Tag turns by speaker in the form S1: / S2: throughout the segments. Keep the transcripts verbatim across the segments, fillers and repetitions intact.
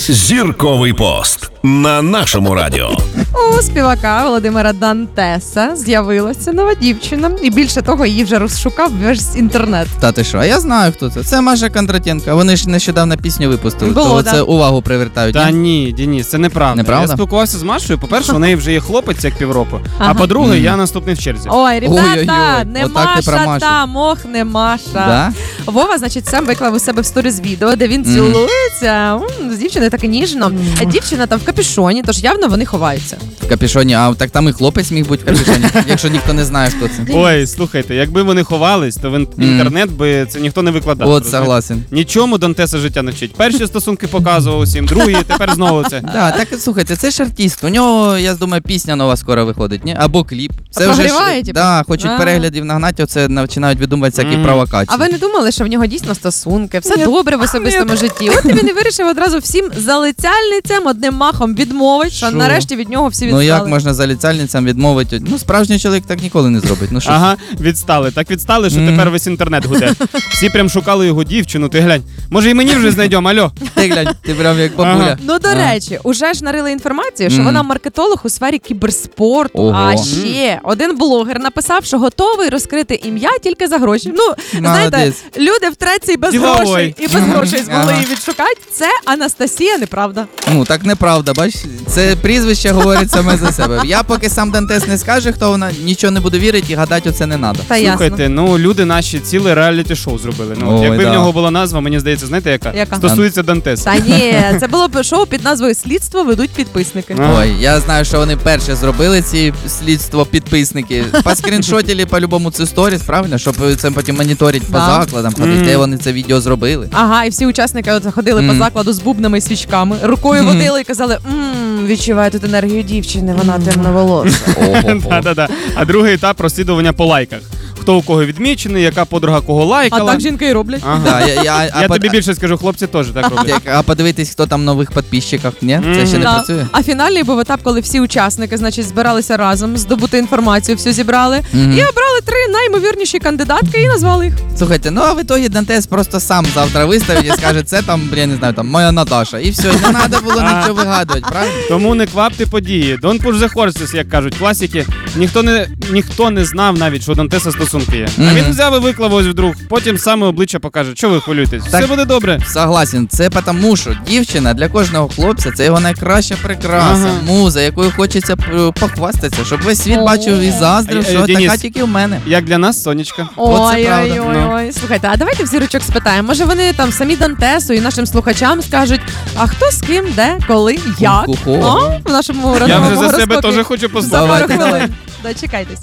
S1: Зірковий пост на нашому радіо.
S2: У співака Володимира Дантеса з'явилася нова дівчина. І більше того, її вже розшукав весь інтернет.
S3: Та ти що, а я знаю, хто це. Це Маша Кондратенко. Вони ж нещодавно пісню випустили.
S2: Було,
S3: то
S2: да.
S3: це увагу привертають.
S4: Та ні, Денис, це неправда.
S3: Неправда?
S4: Я спілкувався з Машою. По-перше, у неї вже є хлопець як півроку.
S2: Ага.
S4: А по-друге,
S3: Мгм.
S4: я наступний в черзі.
S2: Ой, ребята,
S3: Ой-ой-ой,
S2: не
S3: отак ти про
S2: Маша,
S3: Машу.
S2: там, ох, не Маша.
S3: Да?
S2: Вова, значить, сам виклав у себе в сторіс відео, де він
S3: Мгм.
S2: цілується м, з дівчиною так і ніжно. А дівчина там в капюшоні, тож явно вони ховаються.
S3: В капюшоні, а так там і хлопець міг бути в капюшоні, якщо ніхто не знає, хто це.
S4: Ой, слухайте, якби вони ховались, то в ін-
S3: Мгм.
S4: інтернет би це ніхто не викладав.
S3: От,
S4: розумієте?
S3: согласен.
S4: Нічому Дантеса життя не вчить. Перші стосунки показував усім, другі, тепер знову це.
S3: Да, так слухайте, це ж артист. У нього, я думаю, пісня нова скоро виходить, ні? Або кліп. Це вже
S2: прогріває,
S3: ж,
S2: типу?
S3: да, хочуть
S2: А.
S3: переглядів нагнати, оце починають видумувати всякі
S4: Мгм.
S3: провокації.
S2: А ви не думали, що в нього дійсно стосунки, все
S3: Ні.
S2: добре в особистому житті? От він і вирішив одразу всім залицяльницям одним махом відмовити, що
S3: Що?
S2: нарешті від нього всі
S3: Ну
S2: відстали.
S3: як можна заліцяльницям відмовити? Ну справжній чоловік так ніколи не зробить. Ну що ж.
S4: Ага, відстали. Так відстали, що
S3: Мгм.
S4: тепер весь інтернет гуде. Всі прям шукали його дівчину, ти глянь. Може і мені вже знайдемо, альо.
S3: Ти глянь, ти прям як бабуля.
S4: Ага.
S2: Ну, до
S3: А.
S2: речі, уже ж нарили інформацію, що
S3: Мгм.
S2: вона маркетолог у сфері кіберспорту.
S3: Ого.
S2: А ще один блогер написав, що готовий розкрити ім'я тільки за гроші. Ну, знаєте,
S3: Молодець.
S2: люди в треці і без
S4: Діловой.
S2: грошей, і без
S3: Мгм.
S2: грошей змогли
S3: Ага.
S2: її відшукати. Це Анастасія, неправда.
S3: Ну так неправда, бач, це прізвище говорить саме за себе. Я поки сам Дантес не скаже, хто вона, нічого не буду вірити і гадати оце не треба.
S2: Та
S4: Слухайте, ну люди наші ціле реаліті-шоу зробили. Ну, от
S3: Ой,
S4: якби
S3: да.
S4: в нього була назва, мені здається, знаєте, яка?
S2: Яка?
S4: Стосується Дантеса.
S2: Та ні, це було б шоу під назвою Слідство ведуть підписники.
S4: А.
S3: Ой, я знаю, що вони перше зробили ці слідство підписники. Поскріншотили по-любому це сторіс, правильно? Щоб це потім моніторити по
S2: Да.
S3: закладам, ходити,
S4: Мгм.
S3: де вони це відео зробили.
S2: Ага, і всі учасники от ходили по
S3: Мгм.
S2: закладу з бубнами і свічками, рукою
S3: Мгм.
S2: водили і казали: мм, відчуваю тут енергію дівчини, вона темноволоса.
S3: Ого.
S4: Да-да-да. А другий етап розслідування по лайках. Хто у кого відмічений, яка подруга кого
S2: А
S4: лайкала.
S2: так жінки і роблять.
S4: Ага.
S3: Да, я, я, а,
S4: Я
S3: под-
S4: тобі більше скажу, хлопці теж так роблять.
S3: як- а подивитись, хто там нових підписчиків, ні? Це ще не
S2: Да.
S3: працює?
S2: А фінальний був етап, коли всі учасники, значить, збиралися разом, здобути інформацію, всю зібрали
S3: Мгм.
S2: і обрали три наймовірніші кандидатки і назвали їх.
S3: Слухайте, ну а в ітогі Дантес просто сам завтра виставить і скаже, це там, я не знаю, там моя Наташа. І все, не треба було нічого вигадувати, правильно?
S4: Тому не квапте події. Don't push the horses, як кажуть класики. Ніхто не, ніхто не знав навіть, що у Дантеса стосунки є. А
S3: Мгм.
S4: він взяв і виклав ось вдруг. Потім саме обличчя покаже. Що ви хвилюєтесь? Все
S3: Так.
S4: буде добре.
S3: Согласен, це тому, що дівчина для кожного хлопця це його найкраща прикраса,
S4: Ага.
S3: муза, якою хочеться п- похвастатися, щоб весь світ
S2: О.
S3: бачив і заздрив,
S4: Е, е,
S3: що
S4: Денис.
S3: така тільки в мене.
S4: Як для нас, Сонечка.
S3: Оце
S2: Ой,
S3: правда.
S2: ой, ой, ой. Слухайте, а давайте в зірочок спитаємо. Може вони там самі Дантесу і нашим слухачам скажуть, а хто з ким, де, коли, як?
S3: Хо-хо.
S2: О, в нашому
S4: Я
S2: родовому
S4: вже за себе
S2: гороскопі.
S4: теж хочу
S2: За
S4: поставити.
S2: пару
S3: Давайте, давай.
S2: хвилин. Дочекайтесь.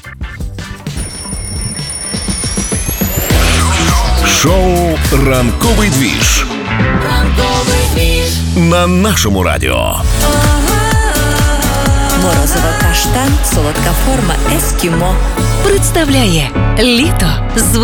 S1: Шоу «Ранковий двіж» на нашому радіо.
S5: Морозиво каштан, солодка форма ескімо.
S6: Представляє літо з